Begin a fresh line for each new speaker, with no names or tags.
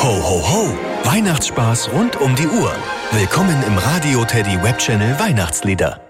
Ho, ho, ho! Weihnachtsspaß rund um die Uhr. Willkommen im Radio Teddy Webchannel Weihnachtslieder.